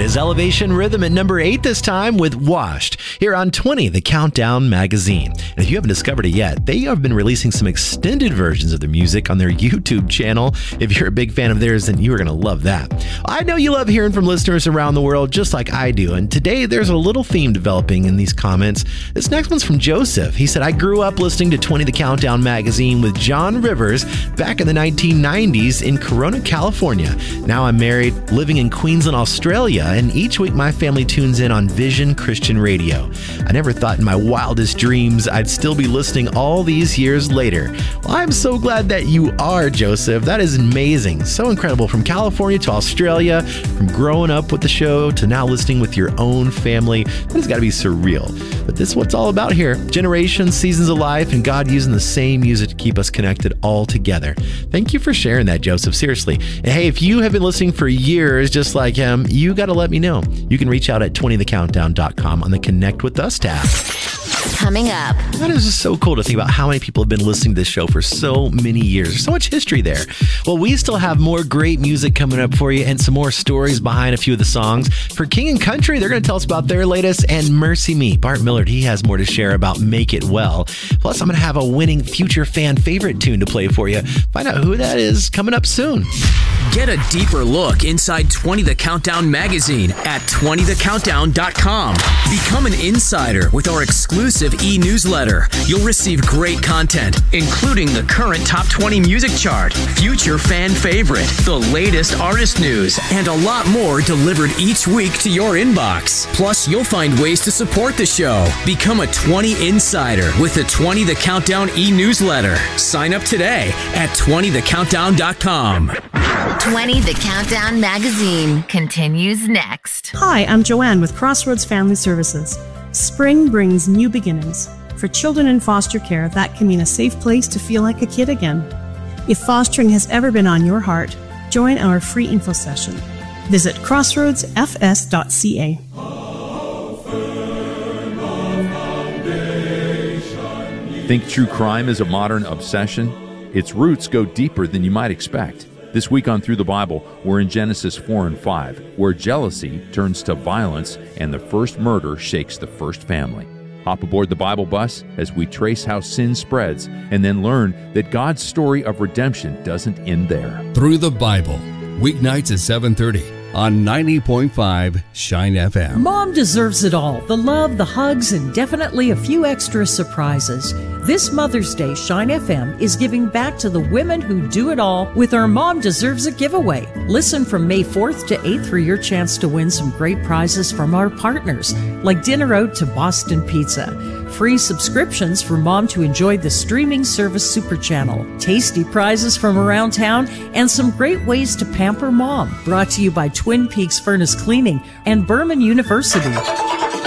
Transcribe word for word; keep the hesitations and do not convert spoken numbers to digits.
is Elevation Rhythm at number eight this time with Washed here on twenty, the Countdown magazine. And if you haven't discovered it yet, they have been releasing some extended versions of their music on their YouTube channel. If you're a big fan of theirs, then you are going to love that. I know you love hearing from listeners around the world just like I do. And today there's a little theme developing in these comments. This next one's from Joseph. He said, I grew up listening to twenty, the Countdown magazine with John Rivers back in the nineteen nineties in Corona, California. Now I'm married, living in Queensland, Australia, and each week my family tunes in on Vision Christian Radio. I never thought in my wildest dreams I'd still be listening all these years later. Well, I'm so glad that you are, Joseph. That is amazing. So incredible. From California to Australia, from growing up with the show to now listening with your own family. That has got to be surreal. But this is what it's all about here. Generations, seasons of life, and God using the same music to keep us connected all together. Thank you for sharing that, Joseph. Seriously. And hey, if you have been listening for years just like him, you got to let me know. You can reach out at twenty the countdown dot com on the Connect with Us tab. Coming up. That is just so cool to think about how many people have been listening to this show for so many years. There's so much history there. Well, we still have more great music coming up for you and some more stories behind a few of the songs. For King and Country, they're going to tell us about their latest, and Mercy Me. Bart Millard, he has more to share about Make It Well. Plus, I'm going to have a winning future fan favorite tune to play for you. Find out who that is coming up soon. Get a deeper look inside twenty the Countdown magazine at twenty the countdown dot com. Become an insider with our exclusive e-newsletter. You'll receive great content, including the current top twenty music chart, future fan favorite, the latest artist news, and a lot more delivered each week to your inbox. Plus, you'll find ways to support the show. Become a twenty insider with the twenty the Countdown e-newsletter. Sign up today at twenty the countdown dot com. twenty the Countdown magazine continues next. Hi, I'm Joanne with Crossroads Family Services. Spring brings new beginnings. For children in foster care, that can mean a safe place to feel like a kid again. If fostering has ever been on your heart, join our free info session. Visit crossroads f s dot c a. Think true crime is a modern obsession? Its roots go deeper than you might expect. This week on Through the Bible, we're in Genesis four and five, where jealousy turns to violence and the first murder shakes the first family. Hop aboard the Bible bus as we trace how sin spreads and then learn that God's story of redemption doesn't end there. Through the Bible, weeknights at seven thirty on ninety point five Shine F M. Mom deserves it all. The love, the hugs, and definitely a few extra surprises. This Mother's Day, Shine F M is giving back to the women who do it all with our Mom Deserves a giveaway. Listen from May fourth to eighth for your chance to win some great prizes from our partners, like dinner out to Boston Pizza, free subscriptions for Mom to enjoy the streaming service Super Channel, tasty prizes from around town, and some great ways to pamper Mom. Brought to you by Twin Peaks Furnace Cleaning and Berman University.